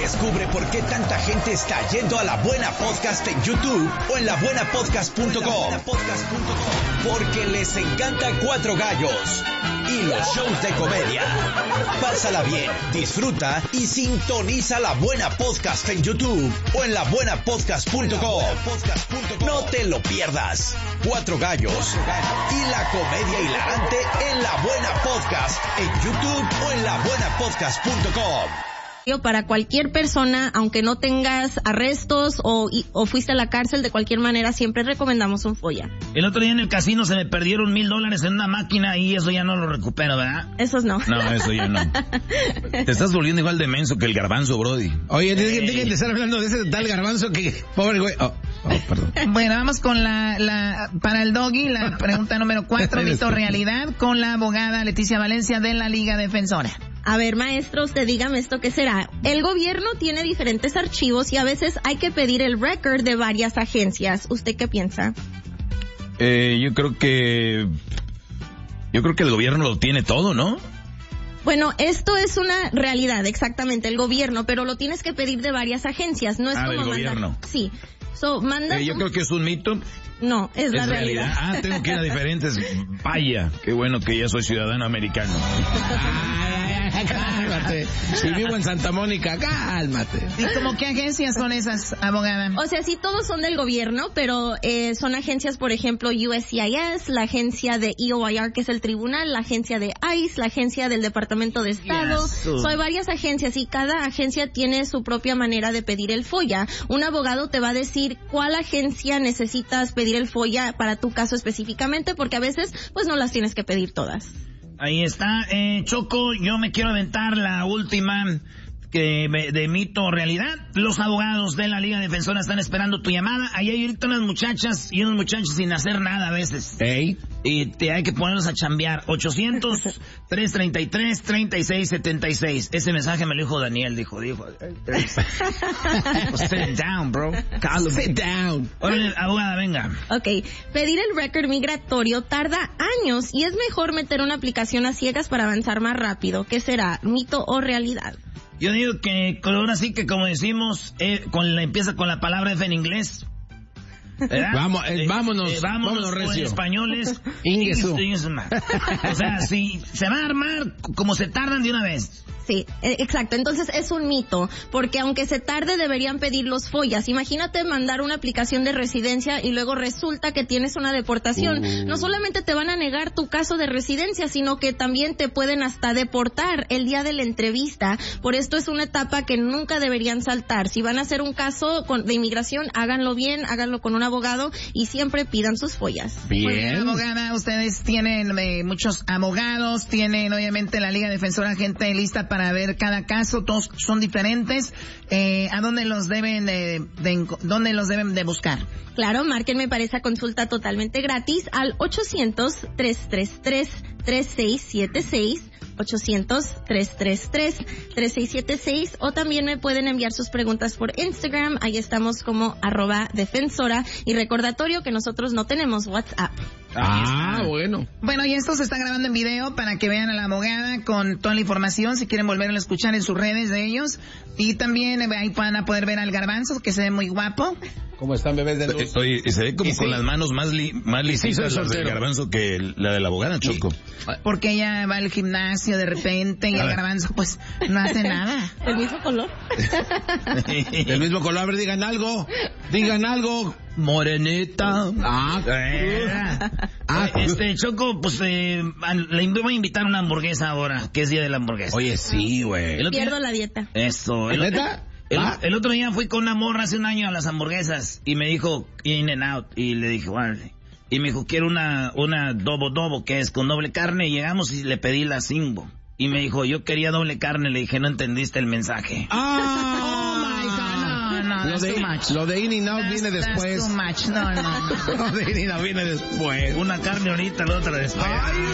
Descubre por qué tanta gente está yendo a La Buena Podcast en YouTube o en labuenapodcast.com. Porque les encanta Cuatro Gallos y los shows de comedia. Pásala bien, disfruta y sintoniza La Buena Podcast en YouTube o en labuenapodcast.com. No te lo pierdas. Cuatro Gallos y la comedia hilarante en La Buena Podcast en YouTube o en labuenapodcast.com. Para cualquier persona, aunque no tengas arrestos o fuiste a la cárcel, de cualquier manera siempre recomendamos un FOIA. El otro día en el casino se me perdieron $1,000 en una máquina y eso ya no lo recupero, ¿verdad? Esos no. No, eso ya no. Te estás volviendo igual de menso que el Garbanzo, brody. Oye, dejen de estar hablando de ese tal Garbanzo que... Pobre güey. Oh, perdón. Bueno, vamos con para el Doggy, la pregunta número 4, mito o realidad, con la abogada Leticia Valencia de la Liga Defensora. A ver, maestro, usted dígame esto, ¿qué será? El gobierno tiene diferentes archivos y a veces hay que pedir el record de varias agencias. ¿Usted qué piensa? Yo creo que el gobierno lo tiene todo, ¿no? Bueno, esto es una realidad, exactamente, el gobierno, pero lo tienes que pedir de varias agencias, no es como del gobierno. Sí. Manda yo creo que es un mito. No, es la realidad. Tengo que ir a diferentes. Vaya, qué bueno que ya soy ciudadano americano. Cálmate. Si vivo en Santa Mónica, cálmate. ¿Y como qué agencias son esas, abogada? O sea, sí, todos son del gobierno, pero son agencias, por ejemplo, USCIS, la agencia de EOIR, que es el tribunal, la agencia de ICE, la agencia del Departamento de Estado. Hay varias agencias y cada agencia tiene su propia manera de pedir el FOIA. Un abogado te va a decir cuál agencia necesitas pedir el FOIA para tu caso específicamente, porque a veces, pues no las tienes que pedir todas. Ahí está, Choco, yo me quiero aventar la última de mito o realidad. Los abogados de la Liga Defensora están esperando tu llamada. Ahí hay ahorita unas muchachas y unos muchachos sin hacer nada a veces. Ey. Y hay que ponerlos a chambear. 800-333-3676. Ese mensaje me lo dijo Daniel, dijo. Sit down, bro. Sit down. Órale, abogada, venga. Ok, pedir el récord migratorio tarda años y es mejor meter una aplicación a ciegas para avanzar más rápido. ¿Qué será, mito o realidad? Yo digo que ahora sí que, como decimos, empieza con la palabra F en inglés. Vámonos recio. En españoles. Ingesu. O sea, si se va a armar como se tardan de una vez. Sí, exacto. Entonces es un mito, porque aunque se tarde deberían pedir los FOIAs. Imagínate mandar una aplicación de residencia y luego resulta que tienes una deportación. No solamente te van a negar tu caso de residencia, sino que también te pueden hasta deportar el día de la entrevista. Por esto es una etapa que nunca deberían saltar. Si van a hacer un caso de inmigración, háganlo bien, háganlo con un abogado y siempre pidan sus FOIAs. Bien, abogada, ustedes tienen muchos abogados, tienen obviamente la Liga Defensora, gente lista para ver cada caso, todos son diferentes. ¿A dónde los deben de buscar? Claro, márquenme para esa consulta totalmente gratis al 800-333-3676. 800-333-3676 o también me pueden enviar sus preguntas por Instagram, ahí estamos como @defensora y recordatorio que nosotros no tenemos WhatsApp. Bueno. Bueno, y esto se está grabando en video para que vean a la abogada con toda la información, si quieren volverlo a escuchar en sus redes de ellos, y también ahí van a poder ver al Garbanzo, que se ve muy guapo. ¿Cómo están, bebés de luz? Oye, se ve como con las manos más lisitas las del Garbanzo que la de la abogada, Choco. Porque ella va al gimnasio de repente y el Garbanzo pues no hace nada. ¿El mismo color? El mismo color. A ver, digan algo. Morenita. Choco, pues le voy a invitar una hamburguesa ahora, que es día de la hamburguesa. Oye, sí, güey. Pierdo la dieta. Eso. ¿Neta? El otro día fui con una morra hace un año a las hamburguesas y me dijo In and Out y le dije, vale. Y me dijo, quiero una dobo, que es con doble carne, y llegamos y le pedí la Simbo. Y me dijo, yo quería doble carne, le dije, no entendiste el mensaje. Oh my God, no, lo de In and Out viene después. Too much. No. Lo de In and Out viene después. Una carne ahorita, la otra después. Ay.